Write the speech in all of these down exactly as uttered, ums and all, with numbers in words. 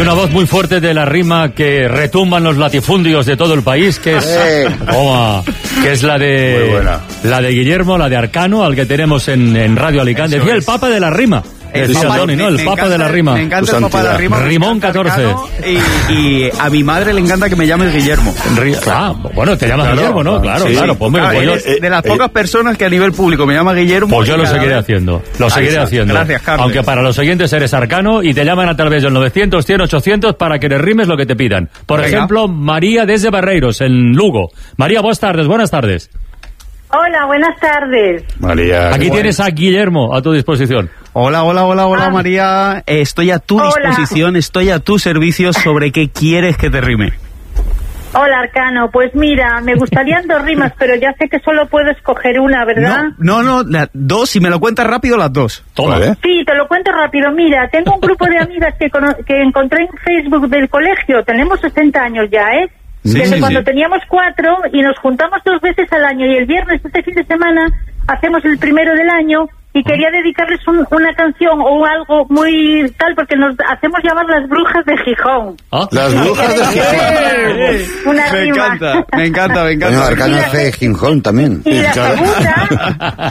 una voz muy fuerte de la rima que retumban los latifundios de todo el país, que es, Eh. Toma, que es la de la de Guillermo, la de Arcano, al que tenemos en, en Radio Alicante. Eso Decía es. el Papa de la rima. El Decía Papa- Tony, ¿no? me- El me Papa encanta- de la rima. Me encanta Tu el Papa de la santidad. rima. me Rimón encanta catorce. Arcano, Y, y a mi madre le encanta que me llames Guillermo. Ri- Ah, bueno, te llamas Claro. Guillermo, ¿no? Claro, Sí. claro. Pues, mira, Ah, pues yo, eres de las pocas personas que a nivel público me llama Guillermo. pues yo y lo cada seguiré vez- haciendo. Lo Ahí seguiré está. haciendo. Gracias, Carlos. Aunque para los oyentes eres Arcano y te llaman a través del novecientos, cien, ochocientos para que le rimes lo que te pidan. Por Venga. ejemplo, María desde Barreiros, en Lugo. María, buenas tardes, buenas tardes. Hola, buenas tardes. María. Aquí bueno. tienes a Guillermo a tu disposición. Hola, hola, hola, hola, Ah. María. Eh, Estoy a tu Hola. disposición, estoy a tu servicio. ¿Sobre qué quieres que te rime? Hola, Arcano. Pues mira, me gustarían dos rimas, pero ya sé que solo puedo escoger una, ¿verdad? No, no, no, la- dos, si me lo cuentas rápido, las dos. Toma. Vale. Sí, te lo cuento rápido. Mira, tengo un grupo de amigas que, cono- que encontré en Facebook del colegio. Tenemos sesenta años ya, ¿eh? Sí, Desde sí, cuando sí. teníamos cuatro y nos juntamos dos veces al año. Y el viernes, este fin de semana, hacemos el primero del año. Y quería dedicarles un- una canción o algo muy tal, porque nos hacemos llamar las brujas de Gijón. Ah. Las brujas de Gijón. Una Me rima. encanta, me encanta, me Bueno, encanta. Arcano hace de Gijón también. Y la Claro. segunda,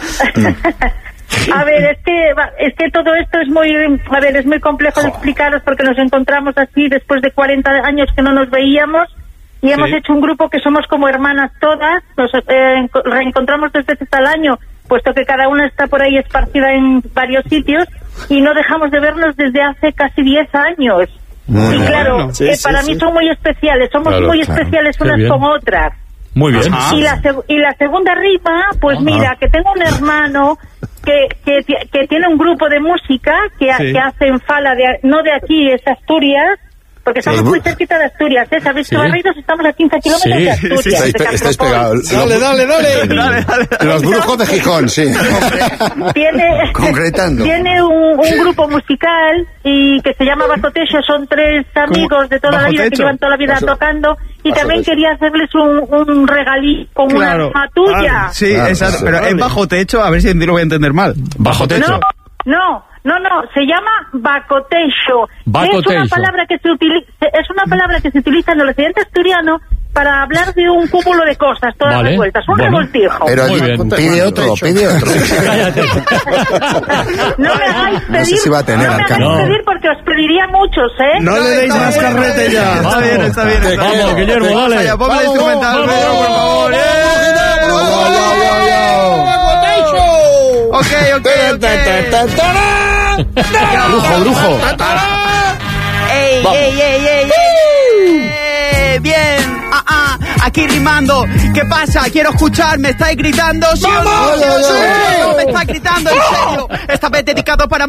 a ver, es que va- es que todo esto es muy, a ver, es muy complejo de explicaros porque nos encontramos así después de cuarenta años que no nos veíamos y hemos Sí. hecho un grupo que somos como hermanas todas, nos eh, enco- reencontramos dos veces al año, puesto que cada una está por ahí esparcida en varios sitios y no dejamos de vernos desde hace casi diez años. Muy y bien. claro, Bueno, eh, para mí son muy especiales, somos Claro, muy claro. especiales Qué unas bien. con otras. Muy bien. Ajá. Y la, seg- y la segunda rima, pues Ajá. mira, que tengo un hermano que, que, ti- que tiene un grupo de música que, ha- Sí. que hace en Fala, de, no de aquí, es Asturias, porque estamos Sí. muy cerquita de Asturias, ¿eh? ¿Sabéis Sí. que Barreiros estamos a quince kilómetros Sí, de sí, Asturias? sí, de Estáis, pe- estáis Catropol? pegados. dale, dale. Dale, dale. Los brujos de Gijón, sí. Tiene, Concretando. tiene un, un grupo musical y que se llama Bajo Techo, son tres amigos de toda la ¿Bajo vida que techo? llevan toda la vida Bajo- tocando y Bajo también techo. quería hacerles un, un regalito con Claro. una rima tuya. Sí, Claro, exacto. sí. Pero es bajo techo, a ver si lo voy a entender mal. Bajo techo. No, no, no, no, se llama bacotecho. Bacotecho. Es una palabra que se utiliza, es una palabra que se utiliza en el occidente asturiano para hablar de un cúmulo de cosas todas Vale, revueltas, un bueno. revoltijo. Pero Muy di- bien. pide otro, pide otro. Cállate. No me hagáis pedir, No sé si va a tener, no me Arcano. hagáis pedir porque os pediría muchos, ¿eh? No le deis más carrete ya. Está Vamos. bien, está bien. está Vamos, bien. Guillermo, Vamos dale. allá, ponme la Vamos, instrumental, vamos, Pedro, por favor. vamos, ¡Eh! Yo, yo, yo, yo. Ok, ok, ok. Brujo, brujo. ¡Ey, Vamos. ey, ey, ey, ey! ey! Bien, ah, ah, aquí rimando. ¿Qué pasa? Quiero escuchar, ¿me estáis gritando? ¿Sí o no? ¡Vamos! ¿Sí o no? ¿Me estáis gritando? ¿En serio? Esta vez dedicado para